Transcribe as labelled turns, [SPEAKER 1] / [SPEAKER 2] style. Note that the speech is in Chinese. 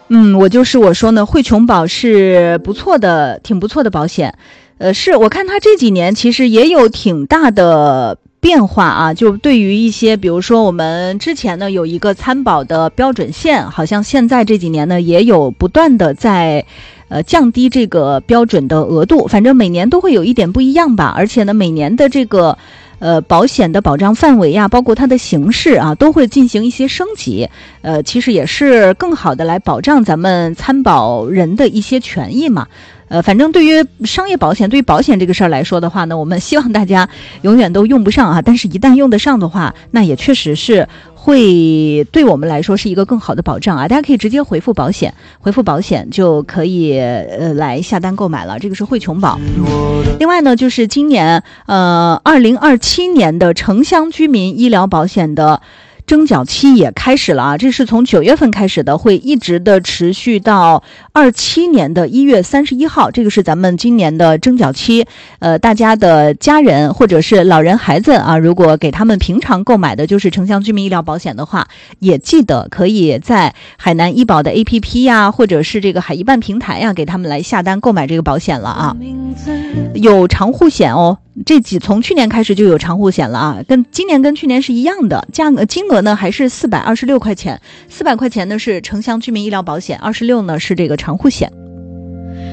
[SPEAKER 1] 我说呢，汇琼保是不错的，挺不错的保险。是我看它这几年其实也有挺大的变化啊，就对于一些，比如说我们之前呢有一个参保的标准线，好像现在这几年呢也有不断的在降低这个标准的额度，反正每年都会有一点不一样吧。而且呢，每年的这个保险的保障范围呀，包括它的形式啊，都会进行一些升级。其实也是更好的来保障咱们参保人的一些权益嘛。反正对于商业保险，对于保险这个事儿来说的话呢，我们希望大家永远都用不上啊，但是一旦用得上的话，那也确实是会对我们来说是一个更好的保障啊。大家可以直接回复保险就可以来下单购买了，这个是汇琼保。另外呢，就是今年2027年的城乡居民医疗保险的征缴期也开始了啊，这是从9月份开始的，会一直的持续到27年的1月31号，这个是咱们今年的征缴期。大家的家人或者是老人孩子啊，如果给他们平常购买的就是城乡居民医疗保险的话，也记得可以在海南医保的 APP 呀，或者是这个海医办平台呀，给他们来下单购买这个保险了啊。有长户险哦，从去年开始就有长户险了啊，今年跟去年是一样的，金额呢还是426块钱，400块钱呢是城乡居民医疗保险，26呢是这个长户险。